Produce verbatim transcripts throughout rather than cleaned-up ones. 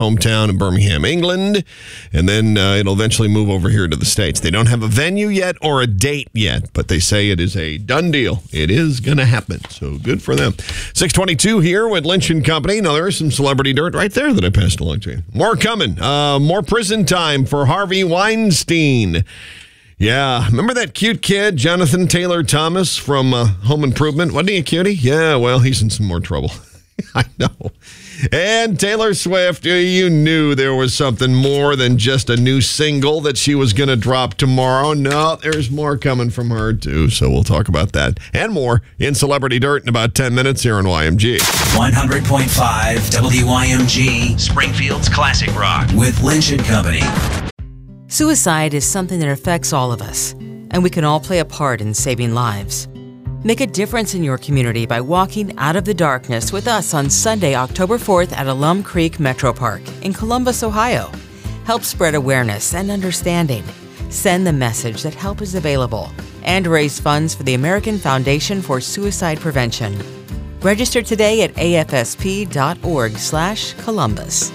hometown in Birmingham, England, and then uh, it'll eventually move over here to the States. They don't have a venue yet or a date yet, but they say it is a done deal. It is going to happen, so good for them. six twenty-two here with Lynch and Company. Now, there is some celebrity dirt right there that I passed along to you. More coming. Uh, more prison time for Harvey Weinstein. Yeah, remember that cute kid, Jonathan Taylor Thomas from uh, Home Improvement? Wasn't he a cutie? Yeah, well, he's in some more trouble. I know. And Taylor Swift, you knew there was something more than just a new single that she was going to drop tomorrow. No, there's more coming from her, too. So we'll talk about that and more in Celebrity Dirt in about ten minutes here on Y M G. one hundred point five W Y M G, Springfield's Classic Rock with Lynch and Company. Suicide is something that affects all of us, and we can all play a part in saving lives. Make a difference in your community by walking out of the darkness with us on Sunday, October fourth at Alum Creek Metro Park in Columbus, Ohio. Help spread awareness and understanding. Send the message that help is available and raise funds for the American Foundation for Suicide Prevention. Register today at A F S P dot org slash Columbus.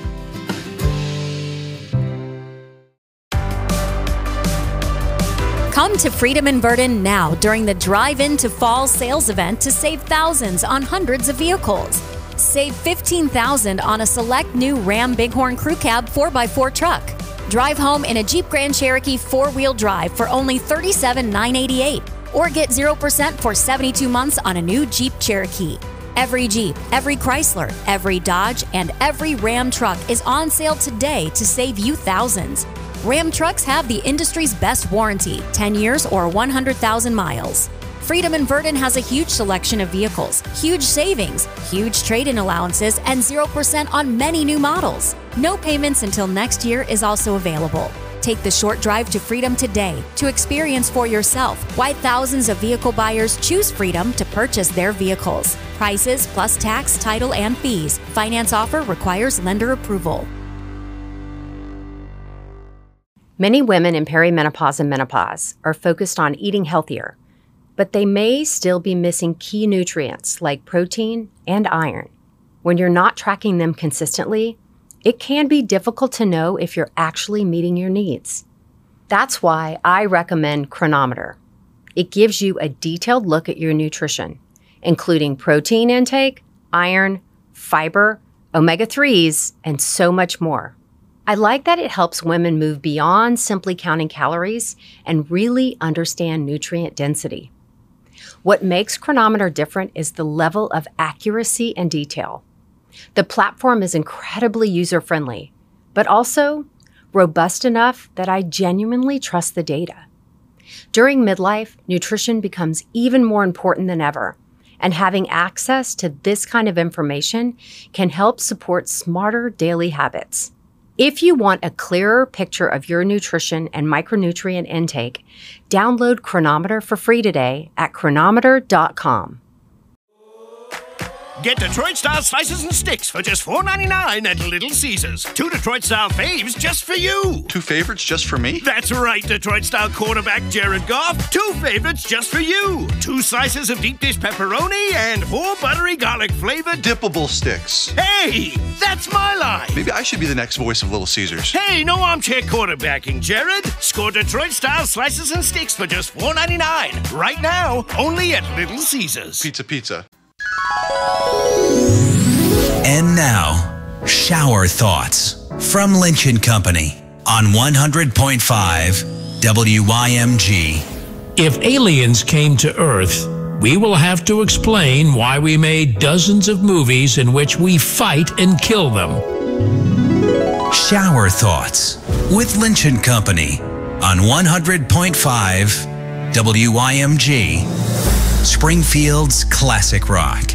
Come to Freedom in Verdon now during the Drive Into Fall sales event to save thousands on hundreds of vehicles. Save fifteen thousand dollars on a select new Ram Bighorn Crew Cab four by four truck. Drive home in a Jeep Grand Cherokee four-wheel drive for only thirty-seven thousand nine hundred eighty-eight dollars or get zero percent for seventy-two months on a new Jeep Cherokee. Every Jeep, every Chrysler, every Dodge, and every Ram truck is on sale today to save you thousands. Ram trucks have the industry's best warranty, ten years or one hundred thousand miles. Freedom in Verdon has a huge selection of vehicles, huge savings, huge trade-in allowances, and zero percent on many new models. No payments until next year is also available. Take the short drive to Freedom today to experience for yourself why thousands of vehicle buyers choose Freedom to purchase their vehicles. Prices plus tax, title, and fees. Finance offer requires lender approval. Many women in perimenopause and menopause are focused on eating healthier, but they may still be missing key nutrients like protein and iron. When you're not tracking them consistently, it can be difficult to know if you're actually meeting your needs. That's why I recommend Cronometer. It gives you a detailed look at your nutrition, including protein intake, iron, fiber, omega threes, and so much more. I like that it helps women move beyond simply counting calories and really understand nutrient density. What makes Cronometer different is the level of accuracy and detail. The platform is incredibly user-friendly, but also robust enough that I genuinely trust the data. During midlife, nutrition becomes even more important than ever, and having access to this kind of information can help support smarter daily habits. If you want a clearer picture of your nutrition and micronutrient intake, download Cronometer for free today at cronometer dot com. Get Detroit-style slices and sticks for just four ninety-nine at Little Caesars. Two Detroit-style faves just for you. Two favorites just for me? That's right, Detroit-style quarterback Jared Goff. Two favorites just for you. Two slices of deep dish pepperoni and four buttery garlic-flavored dippable sticks. Hey, that's my line. Maybe I should be the next voice of Little Caesars. Hey, no armchair quarterbacking, Jared. Score Detroit-style slices and sticks for just four ninety-nine. Right now, only at Little Caesars. Pizza, pizza. And now, Shower Thoughts from Lynch and Company on one hundred point five W Y M G. If aliens came to Earth, we will have to explain why we made dozens of movies in which we fight and kill them. Shower Thoughts with Lynch and Company on one hundred point five W Y M G, Springfield's Classic Rock.